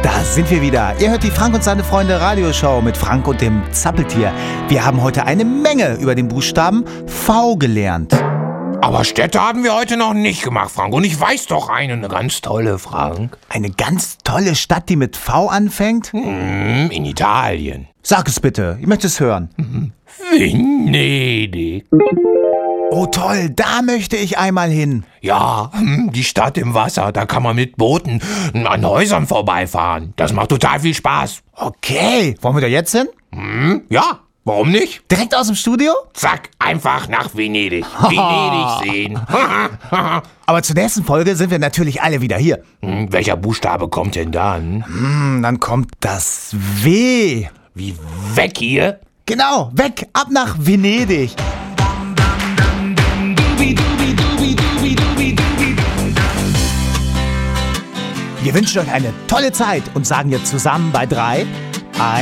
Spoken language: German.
Da sind wir wieder. Ihr hört die Frank und seine Freunde Radioshow mit Frank und dem Zappeltier. Wir haben heute eine Menge über den Buchstaben V gelernt. Aber Städte haben wir heute noch nicht gemacht, Frank. Und ich weiß doch eine ganz tolle, Frank. Eine ganz tolle Stadt, die mit V anfängt? In Italien. Sag es bitte, ich möchte es hören. Venedig. Oh toll, da möchte ich einmal hin. Ja, die Stadt im Wasser. Da kann man mit Booten an Häusern vorbeifahren. Das macht total viel Spaß. Okay, wollen wir da jetzt hin? Ja, warum nicht? Direkt aus dem Studio? Zack, einfach nach Venedig. Venedig sehen. Aber zur nächsten Folge sind wir natürlich alle wieder hier. Welcher Buchstabe kommt denn dann? Dann kommt das W. Wie weg hier? Genau, weg, ab nach Venedig. Wir wünschen euch eine tolle Zeit und sagen jetzt zusammen bei 3